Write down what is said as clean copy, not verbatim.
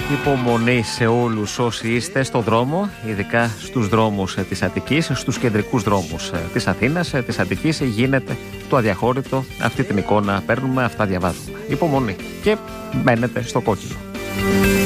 Υπομονή σε όλους όσοι είστε στον δρόμο, ειδικά στους δρόμους της Αττικής, στους κεντρικούς δρόμους της Αθήνας, της Αττικής. Γίνεται το αδιαχώρητο, αυτή την εικόνα παίρνουμε, αυτά διαβάζουμε. Υπομονή και μένετε στο κόκκινο.